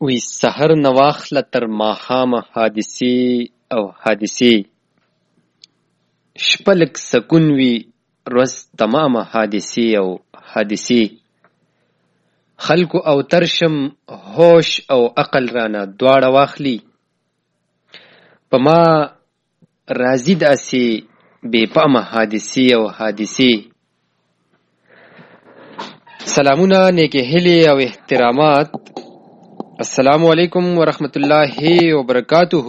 وی سحر نواخله تر ماښامه حادثې او حادثې، شپه لږ سکون وي ورځ تمامه حادثې او حادثې. خلکو او ترشم هوش او عقل رانه دواړه واخلي، په ما راځي داسې بې پامه حادثې او حادثې. سلامونه، نیکې هیلې او احترامات. السلام علیکم ورحمت الله وبرکاته.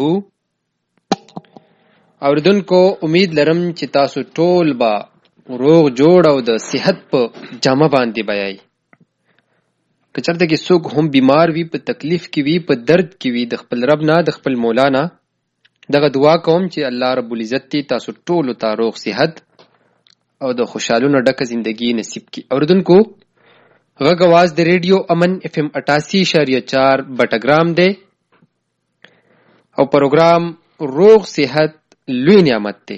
اوریدونکو، امید لرم چې تاسو ټول به روغ جوړ او د صحت په جامه باندې بیاي. که چېرته کې څوک هم بیمار وي، په تکلیف کې وي، په درد کې وي، د خپل رب نه، د خپل مولا نه دغه دعا کوم چې الله رب العزت تاسو ټولو ته روغ صحت او د خوشحالونو ډکه زندگی نصیب کړي. اوریدونکو، غږ आवाज د ریډیو امن اف ام 88.4 بټګرام دی او پروګرام روغ صحت لوی نعمت دی.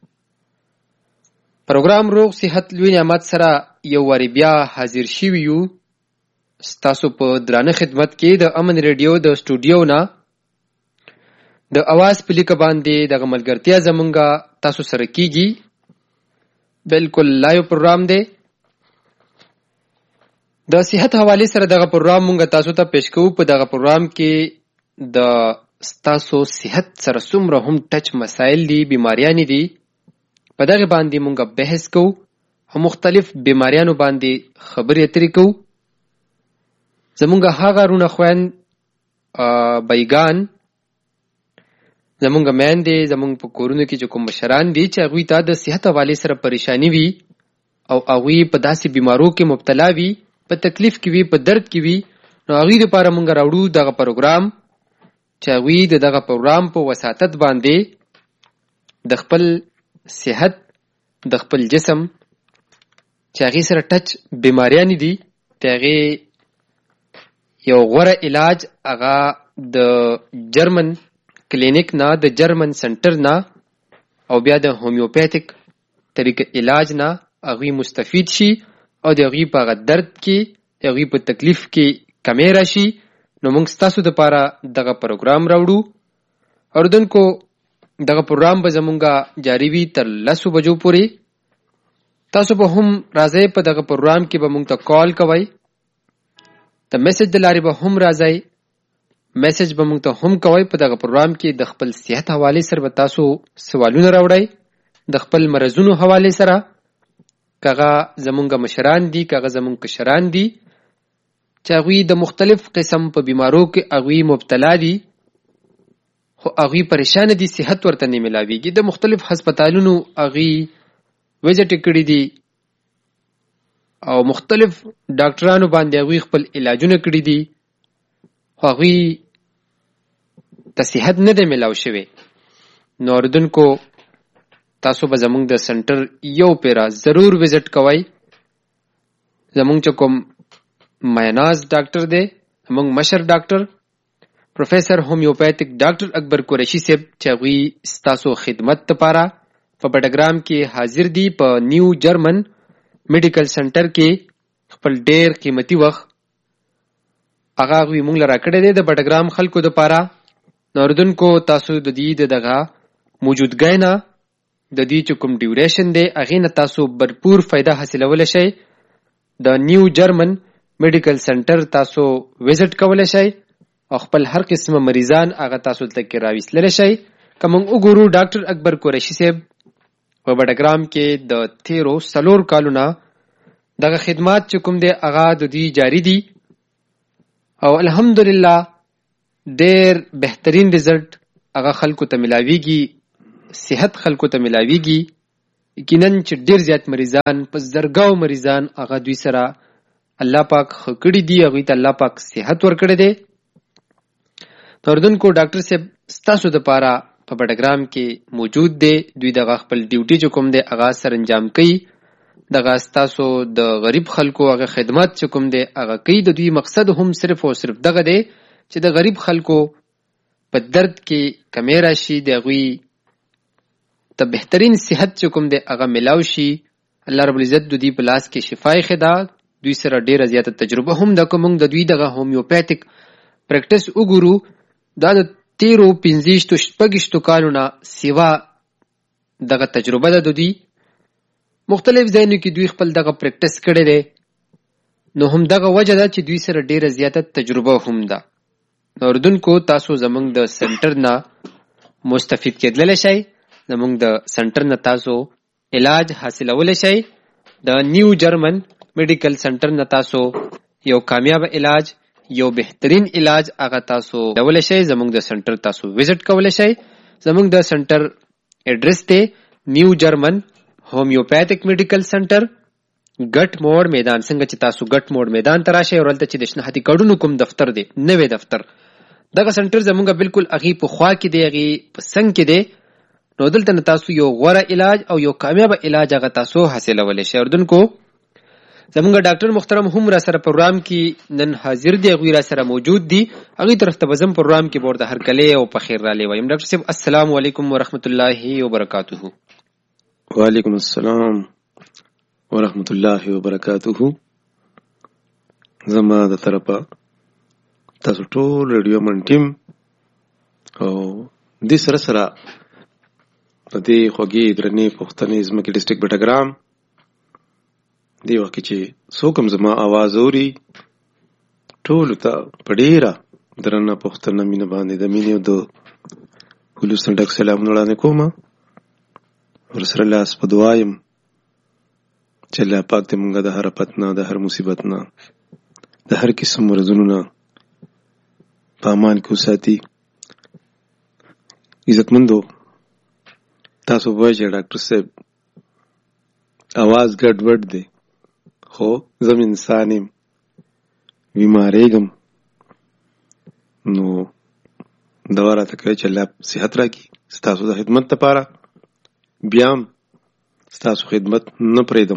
پروګرام روغ صحت لوی نعمت سره یو واری بیا حاضر شوي یو ستاسو په درانه خدمت کې د امن ریډیو د سټوډیو نه د आवाज په لیکه باندې دغه ملګرتیا زمونږه تاسو سره کیږي. بالکل لایو پروګرام دی. د صحت حواله سره دغه پروګرام مونږ تاسو ته پیش کوو. په دغه پروګرام کې د ستاسو صحت سره څومره هم ټچ مسایل دي، بیماریان دي، په دغه باندې مونږ بحث کوو او مختلف بیماریانو باندې خبرې اترې کوو. زمونږ هغه رونه خويند بایگان، زمونږ میندې، زمونږ په کورونو کې چې کوم مشران دي چې هغوی ته د صحت حواله سره پریشانی وي او هغوی په داسې بیمارو کې مبتلا وي، په تکلیف کې وي، په درد کې وي، نو هغوی لپاره مونږ راوړو دغه پروګرام چې هغوی د دغه پروګرام په وساطت باندې د خپل صحت، د خپل جسم چې هغې سره ټچ بیماریان دي، د هغې یو غوره علاج هغه د جرمن کلینیک نه، د جرمن سنټر نه او بیا د هومیوپیتیک طریقه علاج نه هغوی مستفید شي او د هغوی په هغه درد کې، د هغوی په تکلیف کې کمی راشي. نو موږ ستاسو دپاره دغه پروګرام راوړو. اوریدونکو، دغه پروګرام به زمونږه جاري وي تر 10 بجو پورې. تاسو به هم راځئ، په دغه پروګرام کې به موږ ته کال کوئ، د میسج د لارې به هم راځئ، میسج به موږ ته هم کوئ. په دغه پروګرام کې د خپل صحت حوالې سره به تاسو سوالونه راوړئ، د خپل مرضونو حوالې سره، که هغه زمونږ مشران دي، که هغه زمونږ کشران دي چې هغوی د مختلف قسم په بیمارو کې هغوی مبتلا دي خو هغوی پریشان دي، صحت ورته نه ملاویږي، د مختلف هسپتالونو هغوی وزټ کړي دي او مختلف ډاکټرانو باندې هغوی خپل علاجونه کړي دي خو هغوی ته صحت نه دی ملاو شوی. نو اوریدونکو، تاسو به زمونږ د سنټر یو پیرا ضرور وزټ کوئ. زمونږ چې کوم میناز ډاکټر دی، زمونږ مشر ډاکټر پروفیسر هومیوپیتیک ډاکټر اکبر قریشي صاحب چې هغوی ستاسو خدمت دپاره په بټګرام کې حاضر دي، په نیو جرمن میډیکل سنټر کې خپل ډیر قیمتي وخت هغه هغوی مونږ له راکړی دی د بټګرام خلکو دپاره. نو اوریدونکو، تاسو د دې د دغه موجودګۍ نه، د دې چې کوم ډیوریشن دی، هغې نه تاسو بھرپور فایده حاصلولی شئ. د نیو جرمن میډیکل سنټر تاسو وزټ کولی شئ او خپل هر قسمه مریضان هغه تاسو دلته کې راویستلی شئ. که موږ وګورو، ډاکټر اکبر قریشي صاحب په بټګرام کې د تیرو 4 کالو نه دغه خدمات چې کوم دی هغه د دوی جاری دي او الحمدلله ډیر بهترین رزلټ هغه خلکو ته ملاویږي، صحت خلکو ته ملاویږي. یقینا چې ډیر زیات مریضان، په زرګاو مریضان هغه دوی سره الله پاک ښه کړي دي، هغوی ته الله پاک صحت ورکړی دی. اوریدونکو، ډاکټر صاحب ستاسو دپاره په بټګرام کې موجود دی. دوی دغه خپل ډیوټي چې کوم دی هغه سر انجام کوي، دغه ستاسو د غریب خلکو هغه خدمت چې کوم دی هغه کوي. د دوی مقصد هم صرف او صرف دغه دی چې د غریب خلکو په درد کې کمی راشي، د هغوی ته بهترین صحت چې کوم دی هغه ملاو شي. الله رب العزت د دوی په لاس کې شفای خدا، دوی سره ډیره زیاته تجربه هم ده. که موږ د دوی دغه هومیوپیتیک پریکټس وګورو دا د 13-15 کالو نه سیوا دغه تجربه ده د دوی مختلف ځایونو کې دوی خپل دغه پریکټس کړی دی نو هم دغه وجه ده چې دوی سره ډیره زیاته تجربه هم ده نو اردوونکو تاسو زمونږ د سنټر نه مستفید کېدلی شئ زمونږ د سنټر نه تاسو علاج حاصلولی شئ د نیو جرمن میډیکل سنټر نه تاسو یو کامیاب علاج یو بهترین علاج هغه تاسو کولی شئ زمونږ د سنټر تاسو وزټ کولی شئ زمونږ د سنټر ایډرس دی نیو جرمن هومیوپیتھک میډیکل سنټر ګټ موړ میدان څنګه چې تاسو ګټ موړ میدان ته راشئ او هلته چې د شناختی کارډونو کوم دفتر دی نوی دفتر دغه سنټر زمونږ بالکل هغې په خوا کې دی هغې په څنګ کې دی نو دلته نه تاسو یو غوره علاج او یو کامیابه علاج هغه تاسو حاصلولی شئ اردوونکو زمونږ ډاکټر محترم هم را سره پروګرام کې نن حاضر دی هغوی را سره موجود دي هغوی طرف ته به زم پروګرام کې به ورته هرکلی او په خیر رالی وایم ډاکټر صاحب السلام علیکم ورحمت الله وبرکاته وعلیکم السلام ورحمت الله وبرکاته زما د طرفه تاسو ټول ریډیو من ټیم او د سره سره د دې خوږې درنې پښتنې زمکې ډسټریکټ بټګرام دی وخت چې څوک هم زما आवाज اوري ټول ته په ډیره درنه پښتنه مینه باندې د مینې د خلوص ډک سلام وړاندې کوم ورسره لاس په دعا یم چې الله پاک دې مونږ د هر آفت نه د هر مصیبت نه د هر قسم مرضونو نه په امان کې وساتي عزتمندو تاسو وایئ چې ډاکټر صاحب आवाज ګډ وډ دی خو زم انسان یم بیماریږم نو دوا راته کوي چې الله صحت راکړي ستاسو د خدمت لپاره بیا هم ستاسو خدمت نه پرېږدم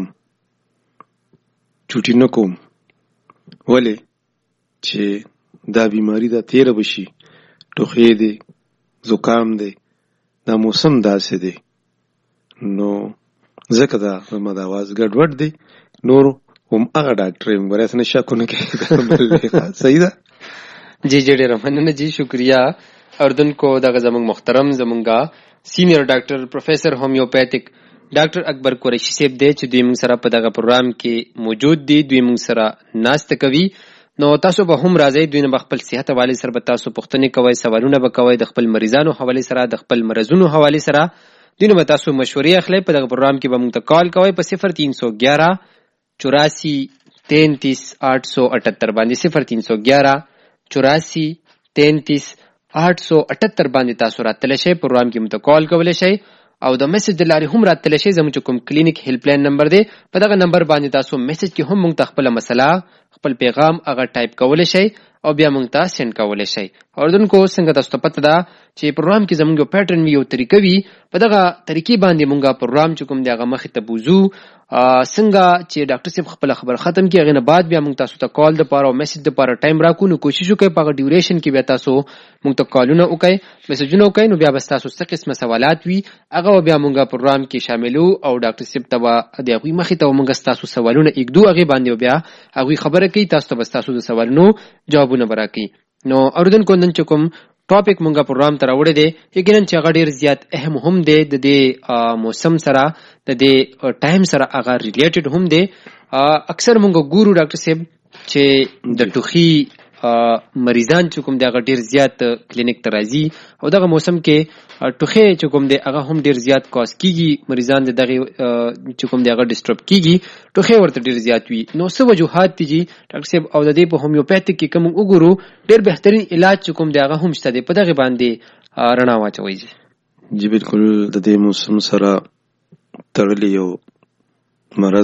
چوټي نه کوم ولې چې دا بیماری دا تیره بشي ټوخی دی زکام دی دا موسم داسې دی نو ځکه دا زما د آواز ګډوډ دی نور هم هغه ډاکټر یم ګورې څه نه شکو نه کوي صحیح ده جی جی ډېره مننه جی شکریه اردوونکو دغه زموږ محترم زمونږه سینئر ډاکټر پروفیسر هومیوپیتھک ډاکټر اکبر قریشي صاحب دی چې دوی موږ سره په دغه پروګرام کې موجود دي دوی موږ سره ناسته کوي نو تاسو به هم راځئ دوی نه به خپل صحت حوالې سره به تاسو پوښتنې کوئ سوالونه به کوئ د خپل مریضانو حوالې سره د خپل مرضونو حوالې سره دوی نه به تاسو مشورې اخلئ په دغه پروګرام کې به موږ ته کال کوئ په 0311-84-33-878 باندې 0311-84-33-878 باندې تاسو راتلی شئ پروګرام کې موږ ته کال کولی شئ او د میسج د لارې هم راتلی شئ زموږ چې کوم کلینیک هیلپ لاین نمبر دی په دغه نمبر باندې تاسو میسج کې هم موږ ته خپله مسله خپل پیغام هغه ټایپ کولی شئ او بیا موږ ته سینډ کولی شئ اردوونکو څنګه تاسو ته پته ده چې پروګرام کې زموږ یو پیټرن وي یو طریقه وي په دغه طریقې باندې موږ پروګرام چې کوم دی هغه مخې ته بوځو څنګه چې ډاکټر صاحب خپله خبره ختم کړي هغې نه بعد بیا موږ تاسو ته کال دپاره او میسج دپاره ټایم راکړو نو کوشش وکړئ په هغه ډیوریشن کې بیا تاسو موږ ته کالونه وکړئ میسجونه وکړئ نو بیا به ستاسو څه قسمه سوالات وي هغه به بیا موږ پروګرام کې شاملو او ډاکټر صاحب ته به د هغوی مخې ته موږ ستاسو سوالونه ایږدو هغې باندې بیا هغوی خبره کوي تاسو ته به ستاسو د سوالونو جوابونه به راکوي نو اردوونکو نن چې کوم ټاپک مونږه پروګرام ته راوړی دی یقینا چې هغه ډېر زیات اهم هم دی د دې موسم سره د دې ټایم سره هغه ریلیټډ هم دی اکثر مونږ ګورو ډاکټر صاحب چې د ټوخي مریضان چې کوم دی هغه ډېر زیات کلینیک ته راځي او دغه موسم کې ټوخی چې کوم دی هغه هم ډېر زیات کاز کیږي مریضان د دغه چې کوم دی هغه ډسټرب کیږي ټوخی ورته ډېر زیات وي نو څه وجوهات دي جی ډاکټر صاحب او د دې په هومیوپیتھک کې کوم وګورو ډېر بهترین علاج چې کوم دی هغه هم شته دی په دغه باندې رڼا واچوئ جی بالکل د دې موسم سره تړلی یو مرض